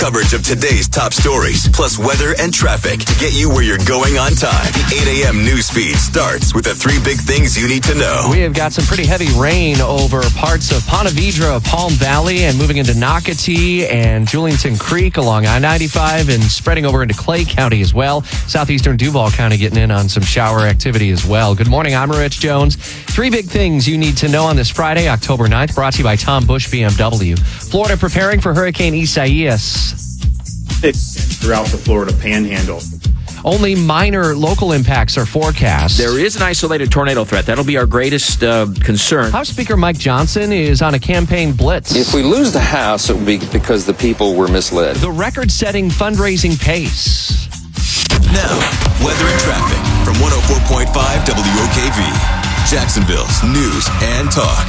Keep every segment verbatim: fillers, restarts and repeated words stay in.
Coverage of today's top stories, plus weather and traffic to get you where you're going on time. The eight a.m. news feed starts with the three big things you need to know. We have got some pretty heavy rain over parts of Ponte Vedra, Palm Valley, and moving into Nocatee and Julington Creek along I ninety-five and spreading over into Clay County as well. Southeastern Duval County getting in on some shower activity as well. Good morning, I'm Rich Jones. Three big things you need to know on this Friday, October ninth, brought to you by Tom Bush B M W. Florida preparing for Hurricane Isaias. Throughout the Florida Panhandle. Only minor local impacts are forecast. There is an isolated tornado threat. That'll be our greatest uh, concern. House Speaker Mike Johnson is on a campaign blitz. If we lose the House, it will be because the people were misled. The record-setting fundraising pace. Now, weather and traffic from one oh four point five W O K V. Jacksonville's news and talk.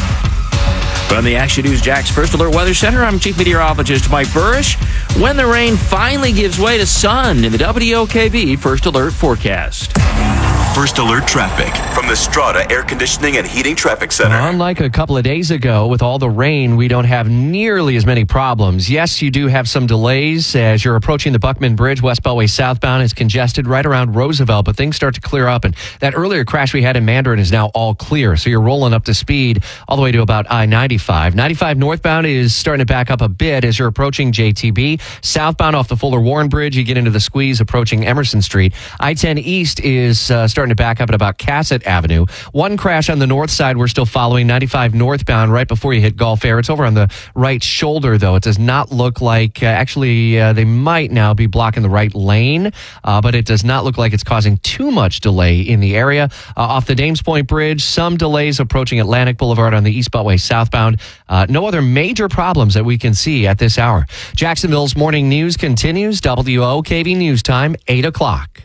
From the Action News Jax First Alert Weather Center, I'm Chief Meteorologist Mike Burrish. When the rain finally gives way to sun in the W O K V First Alert forecast. First Alert traffic from the Strata Air Conditioning and Heating Traffic Center. Unlike a couple of days ago, with all the rain, we don't have nearly as many problems. Yes, you do have some delays as you're approaching the Buckman Bridge. West Beltway southbound is congested right around Roosevelt, but things start to clear up. And that earlier crash we had in Mandarin is now all clear. So you're rolling up to speed all the way to about I ninety-five. ninety-five northbound is starting to back up a bit as you're approaching J T B. Southbound off the Fuller Warren Bridge, you get into the squeeze approaching Emerson Street. I ten East is uh, starting to back up at about Cassett Avenue. One crash on the north side we're still following, ninety-five northbound right before you hit Gulf Air. It's over on the right shoulder, though. It does not look like, uh, actually, uh, they might now be blocking the right lane, uh, but it does not look like it's causing too much delay in the area. Uh, off the Dames Point Bridge, some delays approaching Atlantic Boulevard on the East Beltway southbound. Uh, no other major problems that we can see at this hour. Jacksonville's morning news continues. W O K V News Time, eight o'clock.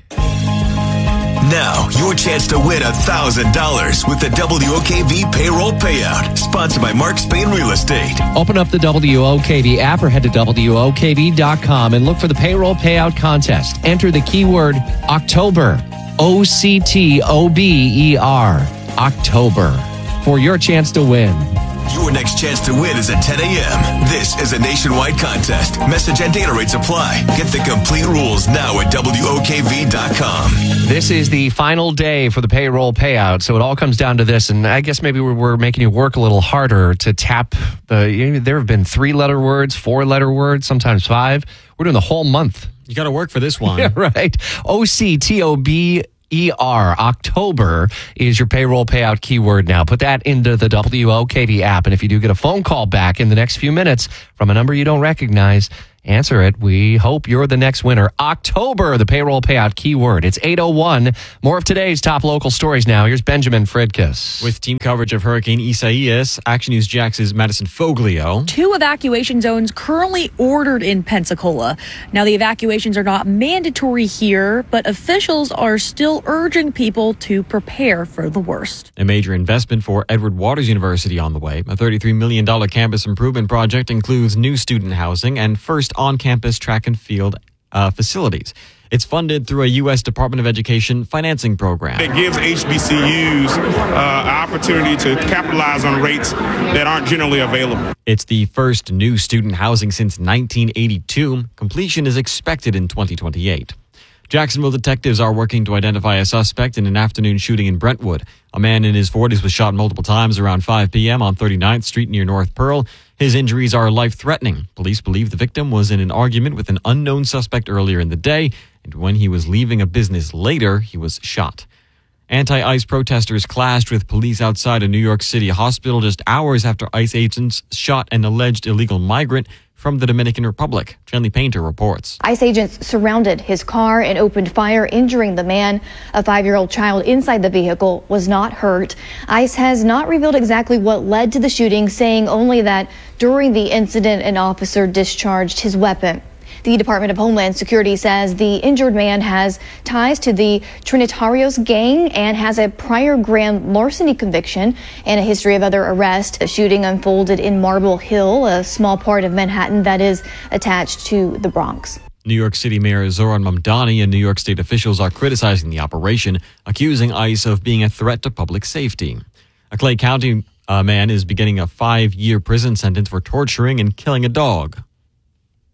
Now, your chance to win one thousand dollars with the W O K V Payroll Payout, sponsored by Mark Spain Real Estate. Open up the W O K V app or head to W O K V dot com and look for the Payroll Payout Contest. Enter the keyword October, O C T O B E R, October, for your chance to win. Your next chance to win is at ten a.m. This is a nationwide contest. Message and data rates apply. Get the complete rules now at W O K V dot com. This is the final day for the payroll payout, so it all comes down to this, and I guess maybe we're, we're making you work a little harder to tap the, you know, there have been three-letter words, four-letter words, sometimes five. We're doing the whole month. You got to work for this one. Yeah, right. O C T O B E R, October, is your payroll payout keyword now. Put that into the W O K V app, and if you do get a phone call back in the next few minutes from a number you don't recognize, answer it. We hope you're the next winner. October, the payroll payout keyword. It's eight oh one. More of today's top local stories now. Here's Benjamin Fredkis. With team coverage of Hurricane Isaias, Action News Jax's Madison Foglio. Two evacuation zones currently ordered in Pensacola. Now, the evacuations are not mandatory here, but officials are still urging people to prepare for the worst. A major investment for Edward Waters University on the way. A thirty-three million dollars campus improvement project includes new student housing and first on-campus track and field uh, facilities. It's funded through a U S Department of Education financing program. It gives H B C Us uh, an opportunity to capitalize on rates that aren't generally available. It's the first new student housing since nineteen eighty-two. Completion is expected in twenty twenty-eight. Jacksonville detectives are working to identify a suspect in an afternoon shooting in Brentwood. A man in his forties was shot multiple times around five p.m. on thirty-ninth Street near North Pearl. His injuries are life-threatening. Police believe the victim was in an argument with an unknown suspect earlier in the day, and when he was leaving a business later, he was shot. Anti-ICE protesters clashed with police outside a New York City hospital just hours after ICE agents shot an alleged illegal migrant from the Dominican Republic. Chenley Painter reports. ICE agents surrounded his car and opened fire, injuring the man. A five-year-old child inside the vehicle was not hurt. ICE has not revealed exactly what led to the shooting, saying only that during the incident, an officer discharged his weapon. The Department of Homeland Security says the injured man has ties to the Trinitarios gang and has a prior grand larceny conviction and a history of other arrests. The shooting unfolded in Marble Hill, a small part of Manhattan that is attached to the Bronx. New York City Mayor Zohran Mamdani and New York State officials are criticizing the operation, accusing ICE of being a threat to public safety. A Clay County uh, man is beginning a five-year prison sentence for torturing and killing a dog.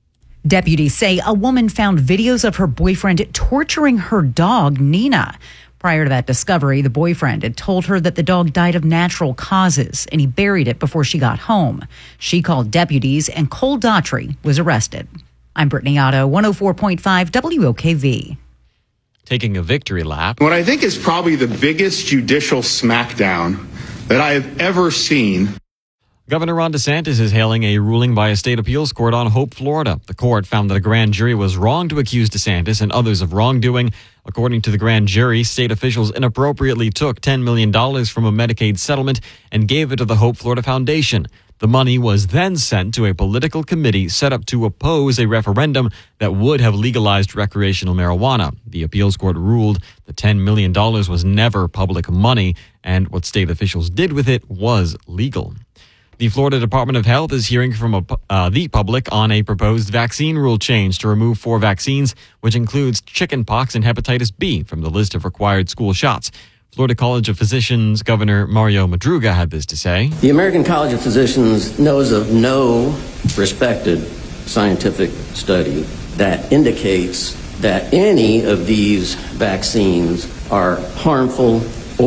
Deputies say a woman found videos of her boyfriend torturing her dog, Nina. Prior to that discovery, the boyfriend had told her that the dog died of natural causes, and he buried it before she got home. She called deputies, and Cole Daughtry was arrested. I'm Brittany Otto, one oh four point five W O K V. Taking a victory lap. What I think is probably the biggest judicial smackdown that I have ever seen. Governor Ron DeSantis is hailing a ruling by a state appeals court on Hope, Florida. The court found that a grand jury was wrong to accuse DeSantis and others of wrongdoing. According to the grand jury, state officials inappropriately took ten million dollars from a Medicaid settlement and gave it to the Hope Florida Foundation. The money was then sent to a political committee set up to oppose a referendum that would have legalized recreational marijuana. The appeals court ruled the ten million dollars was never public money, and what state officials did with it was legal. The Florida Department of Health is hearing from a, uh, the public on a proposed vaccine rule change to remove four vaccines, which includes chickenpox and hepatitis B from the list of required school shots. Florida College of Physicians Governor Mario Madruga had this to say. The American College of Physicians knows of no respected scientific study that indicates that any of these vaccines are harmful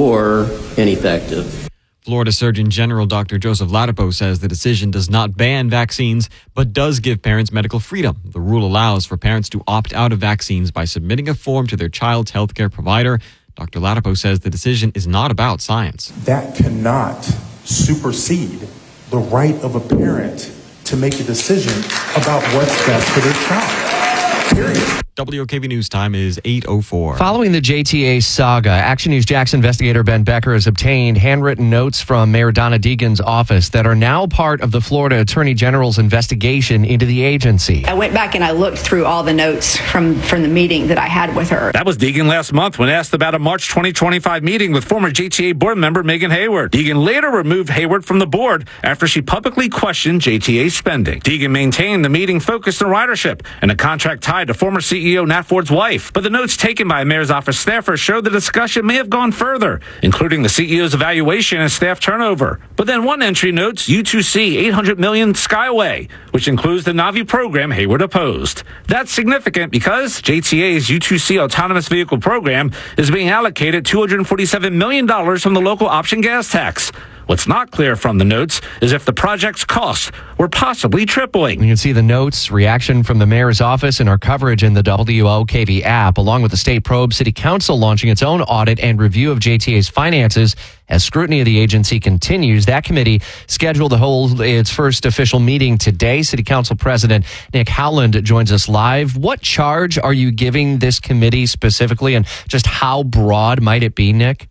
or ineffective. Florida Surgeon General Doctor Joseph Ladapo says the decision does not ban vaccines, but does give parents medical freedom. The rule allows for parents to opt out of vaccines by submitting a form to their child's healthcare provider. Doctor Ladapo says the decision is not about science. That cannot supersede the right of a parent to make a decision about what's best for their child. Period. W O K V News time is eight oh four. Following the J T A saga, Action News Jax investigator Ben Becker has obtained handwritten notes from Mayor Donna Deegan's office that are now part of the Florida Attorney General's investigation into the agency. I went back and I looked through all the notes from, from the meeting that I had with her. That was Deegan last month when asked about a March twenty twenty-five meeting with former J T A board member Megan Hayward. Deegan later removed Hayward from the board after she publicly questioned J T A spending. Deegan maintained the meeting focused on ridership and a contract tied to former C E O Nat Ford's wife. But the notes taken by a mayor's office staffers showed the discussion may have gone further, including the C E O's evaluation and staff turnover. But then one entry notes U two C eight hundred million Skyway, which includes the Navi program Hayward opposed. That's significant because J T A's U two C autonomous vehicle program is being allocated two hundred forty-seven million dollars from the local option gas tax. What's not clear from the notes is if the project's costs were possibly tripling. You can see the notes, reaction from the mayor's office, and our coverage in the W O K V app, along with the state probe. City Council launching its own audit and review of J T A's finances as scrutiny of the agency continues. That committee scheduled to hold its first official meeting today. City Council President Nick Howland joins us live. What charge are you giving this committee specifically, and just how broad might it be, Nick?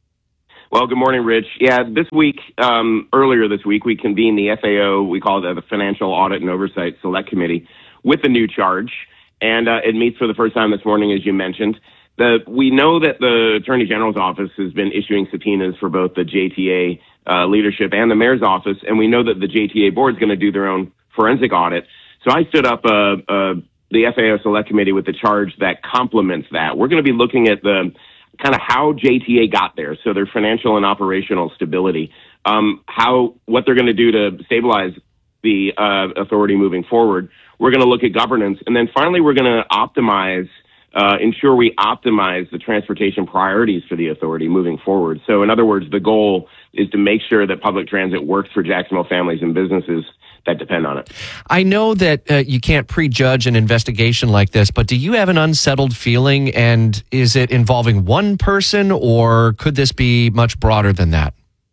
Well, good morning, Rich. Yeah, this week, um, earlier this week, we convened the F A O, we call it the Financial Audit and Oversight Select Committee, with a new charge. And uh, it meets for the first time this morning, as you mentioned. The, we know that the Attorney General's office has been issuing subpoenas for both the J T A uh, leadership and the mayor's office, and we know that the J T A board is going to do their own forensic audit. So I stood up uh, uh, the F A O Select Committee with the charge that complements that. We're going to be looking at the kind of how J T A got there, so their financial and operational stability, um, how what they're going to do to stabilize the uh, authority moving forward. We're going to look at governance, and then finally we're going to optimize, uh, ensure we optimize the transportation priorities for the authority moving forward. So in other words, the goal is to make sure that public transit works for Jacksonville families and businesses that depend on it. I know that uh, you can't prejudge an investigation like this, but do you have an unsettled feeling, and is it involving one person, or could this be much broader than that?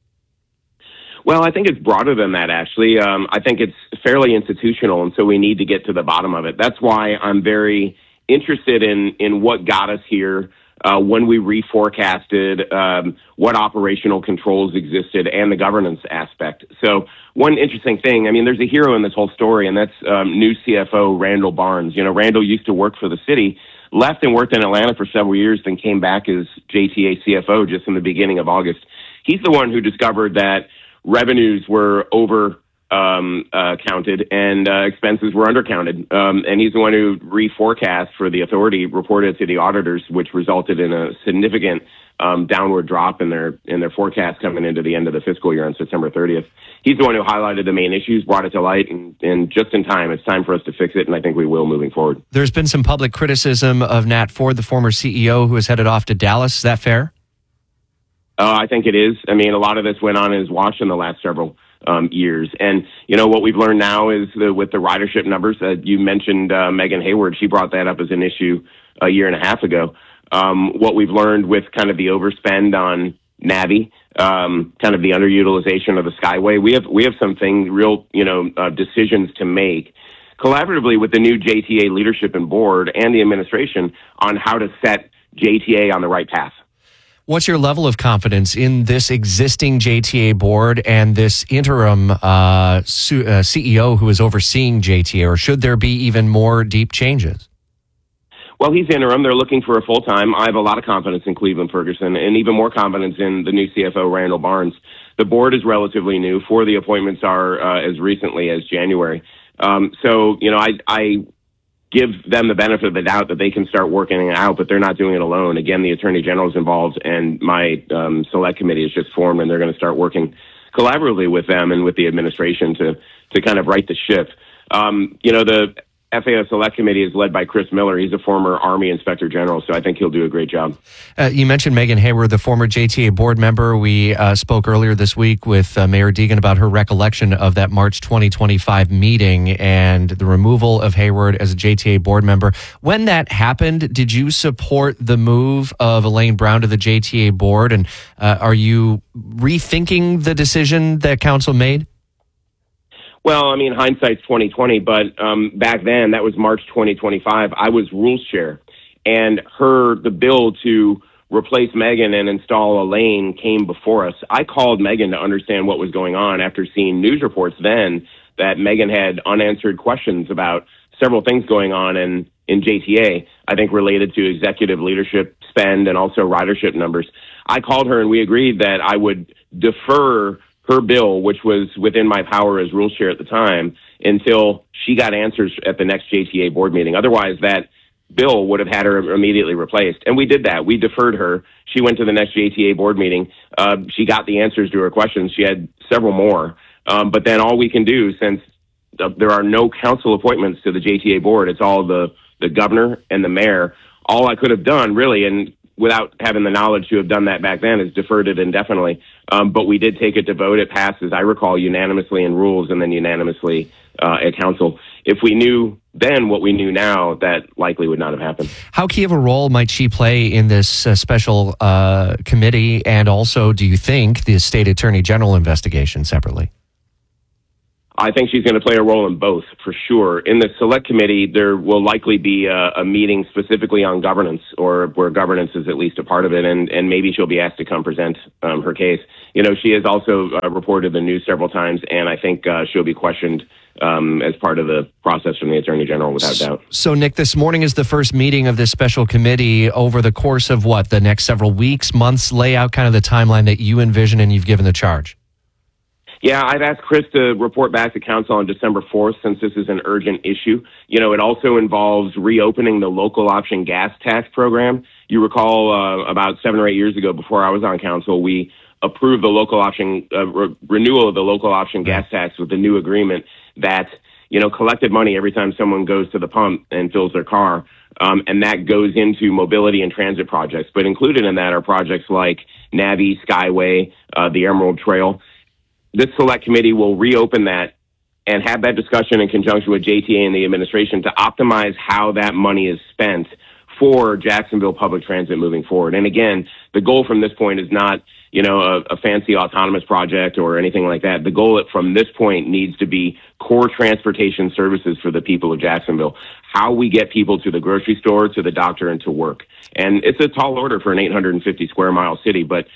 Well, I think it's broader than that, actually. Um, I think it's fairly institutional, and so we need to get to the bottom of it. That's why I'm very interested in, in what got us here, uh, when we reforecasted, um, what operational controls existed, and the governance aspect. So one interesting thing, I mean, there's a hero in this whole story, and that's um, new C F O Randall Barnes. You know, Randall used to work for the city, left and worked in Atlanta for several years, then came back as J T A C F O just in the beginning of August. He's the one who discovered that revenues were over um, uh, counted and uh, expenses were undercounted. Um, and he's the one who reforecast for the authority, reported to the auditors, which resulted in a significant um, downward drop in their in their forecast coming into the end of the fiscal year on September thirtieth. He's the one who highlighted the main issues, brought it to light, and, and just in time. It's time for us to fix it, and I think we will moving forward. There's been some public criticism of Nat Ford, the former C E O, who is headed off to Dallas. Is that fair? Uh, I think it is. I mean, a lot of this went on in his watch in the last several um, years. And, you know, what we've learned now is the, with the ridership numbers, uh, you mentioned uh, Megan Hayward. She brought that up as an issue a year and a half ago. Um, what we've learned with kind of the overspend on Navi, um, kind of the underutilization of the Skyway, we have we have something real, you know, uh, decisions to make collaboratively with the new J T A leadership and board and the administration on how to set J T A on the right path. What's your level of confidence in this existing J T A board and this interim uh, C E O who is overseeing J T A, or should there be even more deep changes? Well, he's interim. They're looking for a full-time. I have a lot of confidence in Cleveland Ferguson and even more confidence in the new C F O, Randall Barnes. The board is relatively new. Four of the appointments are uh, as recently as January. Um, so, you know, I, I give them the benefit of the doubt that they can start working it out, but they're not doing it alone. Again, the Attorney General is involved, and my um, select committee is just formed, and they're going to start working collaboratively with them and with the administration to, to kind of right the ship. Um, you know, the F A O Select Committee is led by Chris Miller. He's a former Army Inspector General, so I think he'll do a great job. Uh, you mentioned Megan Hayward, the former J T A board member. We uh, spoke earlier this week with uh, Mayor Deegan about her recollection of that March twenty twenty-five meeting and the removal of Hayward as a J T A board member. When that happened, did you support the move of Elaine Brown to the J T A board? And uh, are you rethinking the decision that council made? Well, I mean, hindsight's twenty twenty, but um, back then, that was March twenty twenty-five. I was rules chair, and her the bill to replace Megan and install Elaine came before us. I called Megan to understand what was going on after seeing news reports then that Megan had unanswered questions about several things going on in, in J T A, I think related to executive leadership spend and also ridership numbers. I called her and we agreed that I would defer her bill, which was within my power as rules chair at the time, until she got answers at the next J T A board meeting. Otherwise, that bill would have had her immediately replaced. And we did that. We deferred her. She went to the next J T A board meeting. Uh, she got the answers to her questions. She had several more. Um, but then all we can do, since uh, there are no council appointments to the J T A board, it's all the, the governor and the mayor. All I could have done, really, and without having the knowledge to have done that back then, is deferred it indefinitely. Um, but we did take it to vote. It passed, as I recall, unanimously in rules and then unanimously uh, at council. If we knew then what we knew now, that likely would not have happened. How key of a role might she play in this uh, special uh, committee? And also, do you think the state attorney general investigation separately? I think she's going to play a role in both, for sure. In the select committee, there will likely be a, a meeting specifically on governance, or where governance is at least a part of it, and, and maybe she'll be asked to come present um, her case. You know, she has also uh, reported the news several times, and I think uh, she'll be questioned um, as part of the process from the Attorney General, without doubt. So, Nick, this morning is the first meeting of this special committee. Over the course of what, the next several weeks, months, lay out kind of the timeline that you envision and you've given the charge. Yeah, I've asked Chris to report back to council on December fourth, since this is an urgent issue. You know, it also involves reopening the local option gas tax program. You recall uh, about seven or eight years ago, before I was on council, we approved the local option uh, re- renewal of the local option gas tax with a new agreement that, you know, collected money every time someone goes to the pump and fills their car. Um, and that goes into mobility and transit projects. But included in that are projects like Navi, Skyway, uh, the Emerald Trail. This select committee will reopen that and have that discussion in conjunction with J T A and the administration to optimize how that money is spent for Jacksonville public transit moving forward. And again, the goal from this point is not, you know, a, a fancy autonomous project or anything like that. The goal from this point needs to be core transportation services for the people of Jacksonville. How we get people to the grocery store, to the doctor, and to work. And it's a tall order for an eight hundred fifty square mile city, but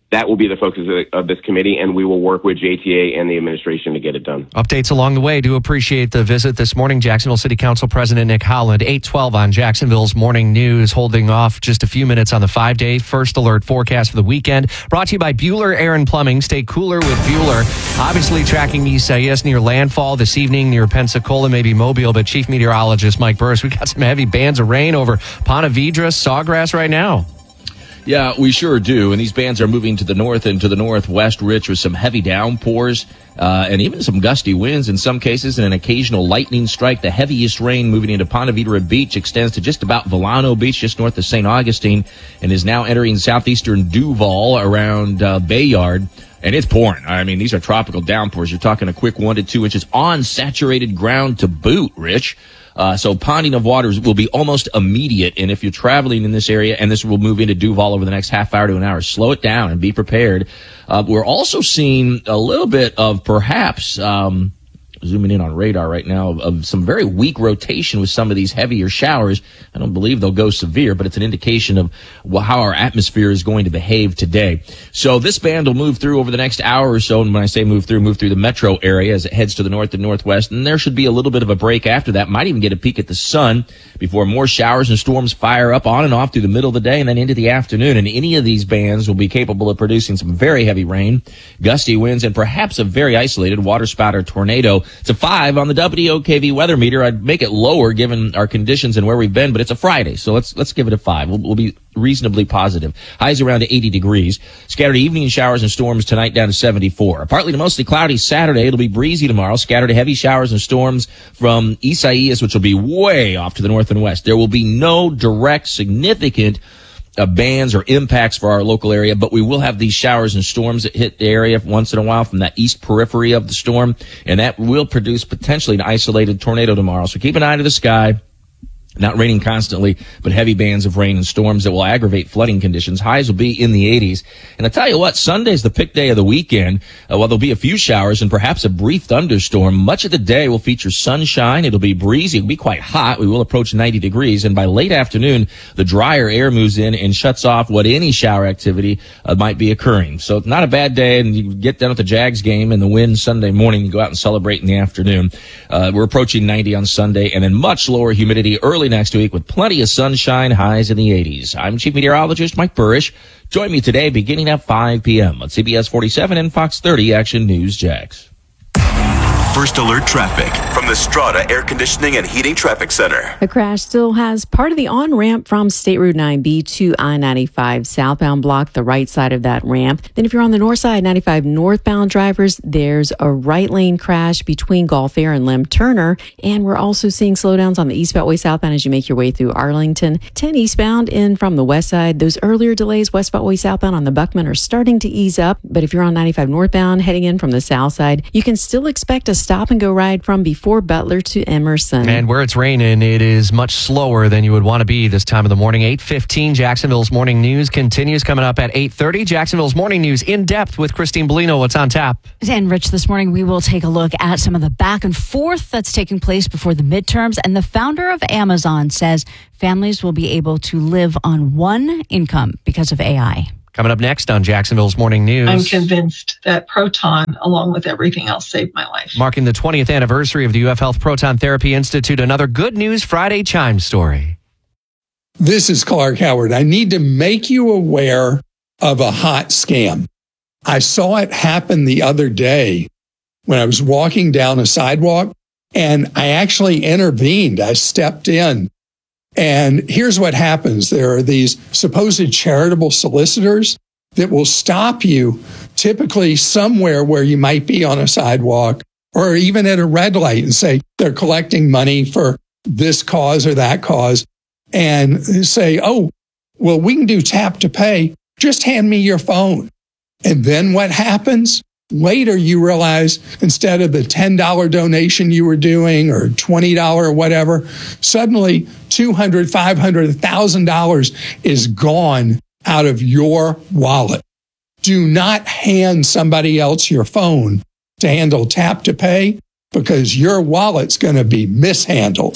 that will be the focus of, of this committee, and we will work with J T A and the administration to get it done. Updates along the way. Do appreciate the visit this morning. Jacksonville City Council President Nick Holland, eight twelve on Jacksonville's Morning News, holding off just a few minutes on the five-day First Alert forecast for the weekend. Brought to you by Bueller Air and Plumbing. Stay cooler with Bueller. Obviously tracking Isaias near landfall this evening near Pensacola, maybe Mobile, but Chief Meteorologist Mike Burris, we got some heavy bands of rain over Ponte Vedra, Sawgrass right now. Yeah, we sure do. And these bands are moving to the north and to the northwest, Rich, with some heavy downpours uh, and even some gusty winds in some cases and an occasional lightning strike. The heaviest rain moving into Ponte Vedra Beach extends to just about Volano Beach, just north of Saint Augustine, and is now entering southeastern Duval around uh, Bayard. And it's pouring. I mean, these are tropical downpours. You're talking a quick one to two inches on saturated ground to boot, Rich. Uh, so ponding of waters will be almost immediate. And if you're traveling in this area, and this will move into Duval over the next half hour to an hour, slow it down and be prepared. Uh, we're also seeing a little bit of perhaps, um, zooming in on radar right now, of, of some very weak rotation with some of these heavier showers. I don't believe they'll go severe, but it's an indication of well, how our atmosphere is going to behave today. So this band will move through over the next hour or so. And when I say move through, move through the metro area as it heads to the north and northwest. And there should be a little bit of a break after that. Might even get a peek at the sun before more showers and storms fire up on and off through the middle of the day and then into the afternoon. And any of these bands will be capable of producing some very heavy rain, gusty winds, and perhaps a very isolated water spout or tornado. It's a five on the W O K V weather meter. I'd make it lower given our conditions and where we've been, but it's a Friday, so let's let's give it a five. We'll, we'll be reasonably positive. Highs around eighty degrees. Scattered evening showers and storms tonight down to seventy-four. Partly to mostly cloudy Saturday. It'll be breezy tomorrow. Scattered heavy showers and storms from Isaias, which will be way off to the north and west. There will be no direct significant Uh, bands or impacts for our local area, but we will have these showers and storms that hit the area once in a while from that east periphery of the storm, and that will produce potentially an isolated tornado tomorrow. So keep an eye to the sky. Not raining constantly, but heavy bands of rain and storms that will aggravate flooding conditions. Highs will be in the eighties. And I tell you what, Sunday's the pick day of the weekend. Uh, while there'll be a few showers and perhaps a brief thunderstorm, much of the day will feature sunshine. It'll be breezy. It'll be quite hot. We will approach ninety degrees. And by late afternoon, the drier air moves in and shuts off what any shower activity uh, might be occurring. So it's not a bad day. And you get done with the Jags game and the win Sunday morning, you go out and celebrate in the afternoon. Uh, we're approaching ninety on Sunday, and then much lower humidity early next week with plenty of sunshine, highs in the eighties. I'm Chief Meteorologist Mike Burrish. Join me today beginning at five p.m. on C B S forty-seven and Fox thirty Action News Jax. First Alert traffic from the Strata Air Conditioning and Heating Traffic Center. The crash still has part of the on-ramp from State Route nine B to I ninety-five southbound block, the right side of that ramp. Then if you're on the north side, ninety-five northbound drivers, there's a right lane crash between Gulf Air and Lem Turner. And we're also seeing slowdowns on the East Beltway southbound as you make your way through Arlington. ten eastbound in from the west side. Those earlier delays west Beltway southbound on the Buckman are starting to ease up. But if you're on ninety-five northbound heading in from the south side, you can still expect a stop and go ride from before Butler to Emerson. And where it's raining, it is much slower than you would want to be this time of the morning. eight fifteen, Jacksonville's Morning News continues. Coming up at eight thirty, Jacksonville's Morning News in depth with Christine Bellino. What's on tap? And Rich, this morning we will take a look at some of the back and forth that's taking place before the midterms. And the founder of Amazon says families will be able to live on one income because of A I. Coming up next on Jacksonville's Morning News. I'm convinced that Proton, along with everything else, saved my life. Marking the twentieth anniversary of the U F Health Proton Therapy Institute, another Good News Friday Chime story. This is Clark Howard. I need to make you aware of a hot scam. I saw it happen the other day when I was walking down a sidewalk, and I actually intervened. I stepped in. And here's what happens. There are these supposed charitable solicitors that will stop you typically somewhere where you might be on a sidewalk or even at a red light and say they're collecting money for this cause or that cause and say, oh, well, we can do tap to pay. Just hand me your phone. And then what happens? Later, you realize instead of the ten dollars donation you were doing or twenty dollars or whatever, suddenly two hundred dollars, five hundred dollars, one thousand dollars is gone out of your wallet. Do not hand somebody else your phone to handle tap to pay because your wallet's going to be mishandled.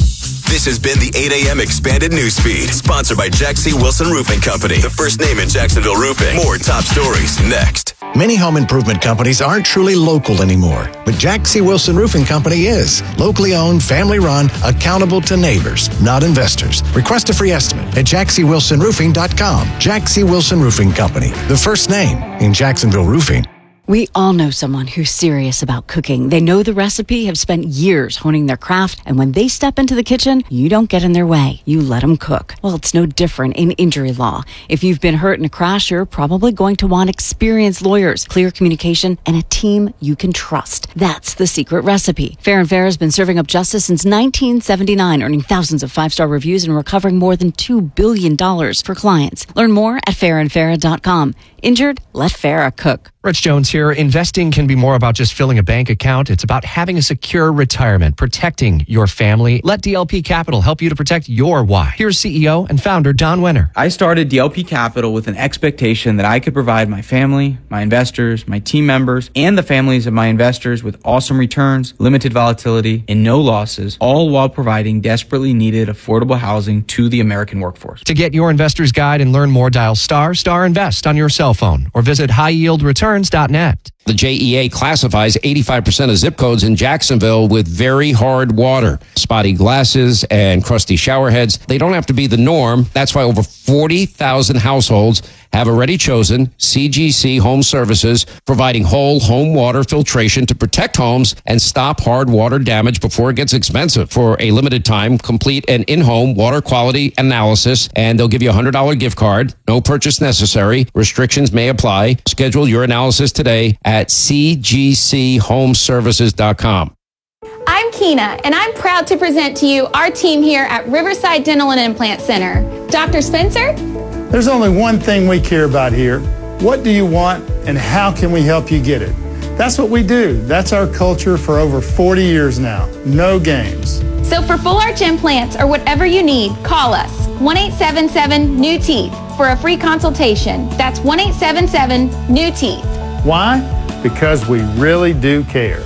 This has been the eight a.m. Expanded Newsfeed, sponsored by Jack C. Wilson Roofing Company, the first name in Jacksonville roofing. More top stories next. Many home improvement companies aren't truly local anymore, but Jack C. Wilson Roofing Company is. Locally owned, family run, accountable to neighbors, not investors. Request a free estimate at jack c wilson roofing dot com. Jack C. Wilson Roofing Company, the first name in Jacksonville roofing. We all know someone who's serious about cooking. They know the recipe, have spent years honing their craft, and when they step into the kitchen, you don't get in their way. You let them cook. Well, it's no different in injury law. If you've been hurt in a crash, you're probably going to want experienced lawyers, clear communication, and a team you can trust. That's the secret recipe. Fair and Fair has been serving up justice since nineteen seventy-nine, earning thousands of five-star reviews and recovering more than two billion dollars for clients. Learn more at fair and farah dot com. Injured? Let Farah cook. Rich Jones here. Investing can be more about just filling a bank account. It's about having a secure retirement, protecting your family. Let D L P Capital help you to protect your why. Here's C E O and founder Don Wenner. I started D L P Capital with an expectation that I could provide my family, my investors, my team members, and the families of my investors with awesome returns, limited volatility, and no losses, all while providing desperately needed affordable housing to the American workforce. To get your investor's guide and learn more, dial star star invest on your cell phone or visit high yield returns dot net. The J E A classifies eighty-five percent of zip codes in Jacksonville with very hard water. Spotty glasses and crusty shower heads. They don't have to be the norm. That's why over forty thousand households have already chosen C G C Home Services, providing whole home water filtration to protect homes and stop hard water damage before it gets expensive. For a limited time, complete an in-home water quality analysis, and they'll give you a one hundred dollars gift card. No purchase necessary. Restrictions may apply. Schedule your analysis today at c g c home services dot com. I'm Keena, and I'm proud to present to you our team here at Riverside Dental and Implant Center. Doctor Spencer? There's only one thing we care about here. What do you want, and how can we help you get it? That's what we do. That's our culture for over forty years now. No games. So for full arch implants or whatever you need, call us one eight seven seven new teeth for a free consultation. That's one eight seven seven new teeth. Why? Because we really do care.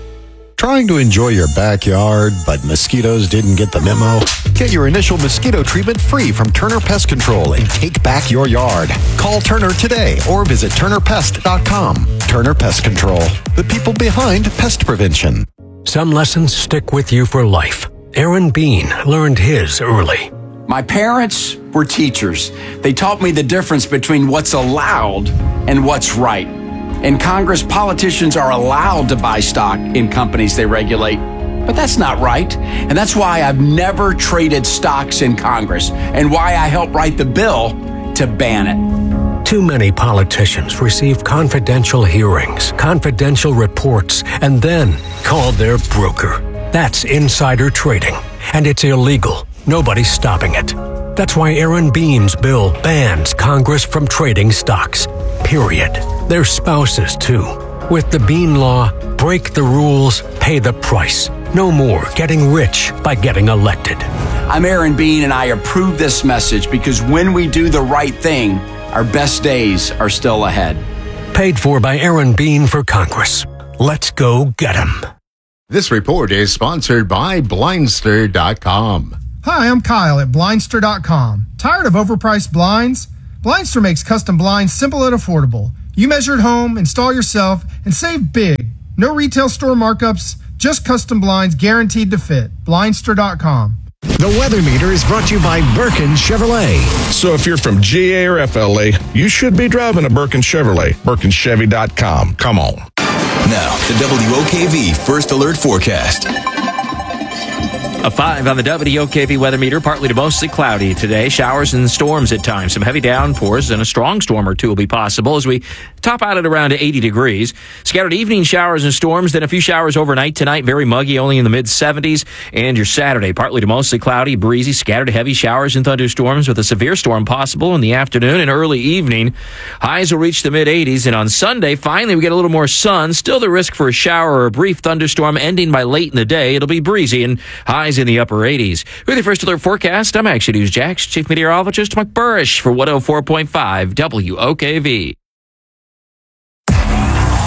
Trying to enjoy your backyard, but mosquitoes didn't get the memo? Get your initial mosquito treatment free from Turner Pest Control and take back your yard. Call Turner today or visit turner pest dot com. Turner Pest Control, the people behind pest prevention. Some lessons stick with you for life. Aaron Bean learned his early. My parents were teachers. They taught me the difference between what's allowed and what's right. In Congress, politicians are allowed to buy stock in companies they regulate, but that's not right. And that's why I've never traded stocks in Congress and why I helped write the bill to ban it. Too many politicians receive confidential hearings, confidential reports, and then call their broker. That's insider trading, and it's illegal. Nobody's stopping it. That's why Aaron Bean's bill bans Congress from trading stocks. Period. Their spouses, too. With the Bean Law, break the rules, pay the price. No more getting rich by getting elected. I'm Aaron Bean, and I approve this message because when we do the right thing, our best days are still ahead. Paid for by Aaron Bean for Congress. Let's go get him. This report is sponsored by Blindster dot com. Hi, I'm Kyle at Blindster dot com. Tired of overpriced blinds? Blindster makes custom blinds simple and affordable. You measure at home, install yourself, and save big. No retail store markups, just custom blinds guaranteed to fit. Blindster dot com. The Weather Meter is brought to you by Birkin Chevrolet. So if you're from G A or F L A, you should be driving a Birkin Chevrolet. Birkin Chevy dot com. Come on. Now, the W O K V First Alert Forecast. A five on the W O K V weather meter, partly to mostly cloudy today. Showers and storms at times. Some heavy downpours and a strong storm or two will be possible as we top out at around eighty degrees. Scattered evening showers and storms, then a few showers overnight tonight. Very muggy, only in the mid seventies. And your Saturday, partly to mostly cloudy, breezy, scattered heavy showers and thunderstorms with a severe storm possible in the afternoon and early evening. Highs will reach the mid eighties. And on Sunday, finally, we get a little more sun. Still the risk for a shower or a brief thunderstorm ending by late in the day. It'll be breezy and highs in the upper eighties. With your First Alert forecast, I'm Action News Jax Chief Meteorologist Mike Burrish for one oh four point five W O K V.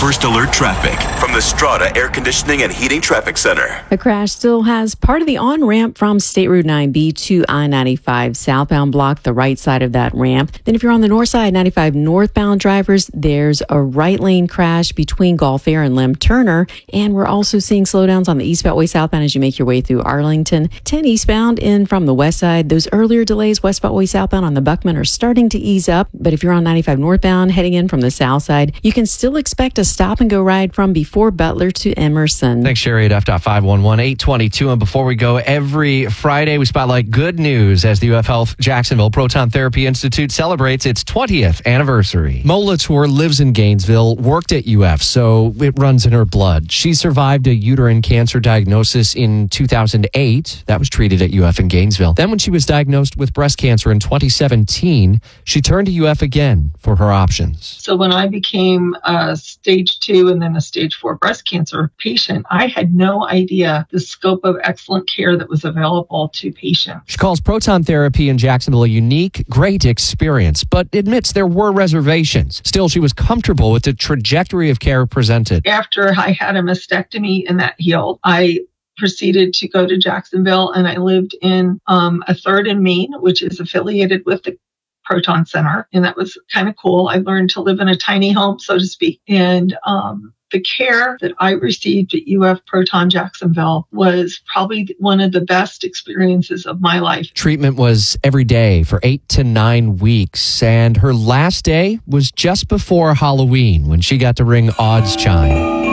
First Alert Traffic from the Strata Air Conditioning and Heating Traffic Center. The crash still has part of the on-ramp from State Route nine B to I ninety-five southbound block, the right side of that ramp. Then if you're on the north side, ninety-five northbound drivers, there's a right lane crash between Gulf Air and Lem Turner. And we're also seeing slowdowns on the East Beltway southbound as you make your way through Arlington. ten eastbound in from the west side. Those earlier delays West Beltway southbound on the Buckman are starting to ease up. But if you're on ninety-five northbound heading in from the south side, you can still expect a stop and go ride from before Butler to Emerson. Thanks, Sherry at F five one one, eight twenty-two. And before we go, every Friday we spotlight good news as the U F Health Jacksonville Proton Therapy Institute celebrates its twentieth anniversary. Mo Latour lives in Gainesville, worked at U F, so it runs in her blood. She survived a uterine cancer diagnosis in two thousand eight. That was treated at U F in Gainesville. Then when she was diagnosed with breast cancer in twenty seventeen, she turned to U F again for her options. So when I became a stage two and then a stage four breast cancer patient, I had no idea the scope of excellent care that was available to patients. She calls proton therapy in Jacksonville a unique, great experience, but admits there were reservations. Still, she was comfortable with the trajectory of care presented. After I had a mastectomy and that healed, I proceeded to go to Jacksonville, and I lived in um, a third in Maine, which is affiliated with the Proton Center. And that was kind of cool. I learned to live in a tiny home, so to speak. And um, the care that I received at U F Proton Jacksonville was probably one of the best experiences of my life. Treatment was every day for eight to nine weeks. And her last day was just before Halloween when she got to ring Odds Chime.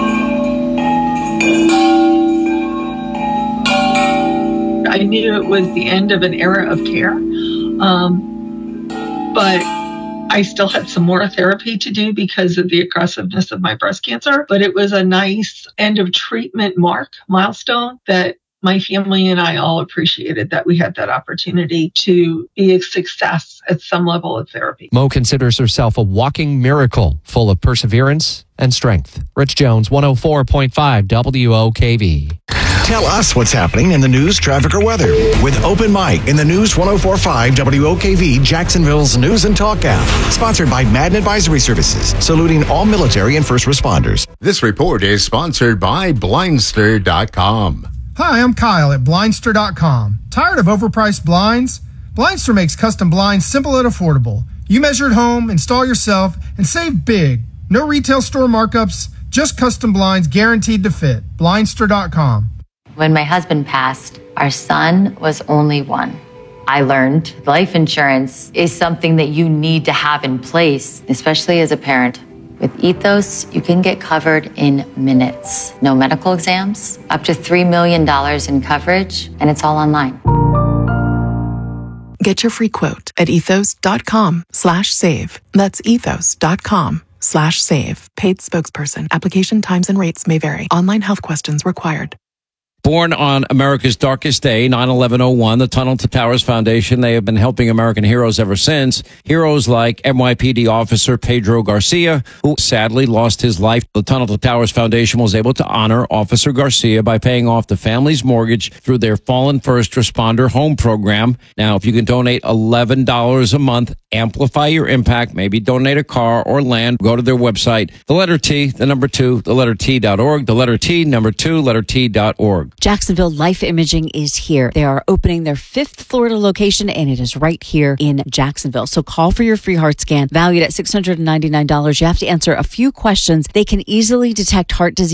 I knew it was the end of an era of care. Um, But I still had some more therapy to do because of the aggressiveness of my breast cancer. But it was a nice end of treatment mark, milestone that my family and I all appreciated, that we had that opportunity to be a success at some level of therapy. Mo considers herself a walking miracle full of perseverance and strength. Rich Jones, one oh four point five W O K V. Tell us what's happening in the news, traffic, or weather with Open Mic in the News one oh four point five W O K V, Jacksonville's News and Talk app. Sponsored by Madden Advisory Services, saluting all military and first responders. This report is sponsored by Blindster dot com. Hi, I'm Kyle at Blindster dot com. Tired of overpriced blinds? Blindster makes custom blinds simple and affordable. You measure at home, install yourself, and save big. No retail store markups, just custom blinds guaranteed to fit. Blindster dot com. When my husband passed, our son was only one. I learned life insurance is something that you need to have in place, especially as a parent. With Ethos, you can get covered in minutes. No medical exams, up to three million dollars in coverage, and it's all online. Get your free quote at ethos dot com slash save. That's ethos dot com slash save. Paid spokesperson. Application times and rates may vary. Online health questions required. Born on America's darkest day, nine eleven oh one, the Tunnel to Towers Foundation, they have been helping American heroes ever since. Heroes like N Y P D officer Pedro Garcia, who sadly lost his life. The Tunnel to Towers Foundation was able to honor Officer Garcia by paying off the family's mortgage through their Fallen First Responder Home Program. Now, if you can donate eleven dollars a month, amplify your impact, maybe donate a car or land, go to their website, the letter T, the number two, the letter T dot org, the letter T, number two, letter T dot org. Jacksonville Life Imaging is here. They are opening their fifth Florida location, and it is right here in Jacksonville. So call for your free heart scan, valued at six hundred ninety-nine dollars. You have to answer a few questions. They can easily detect heart disease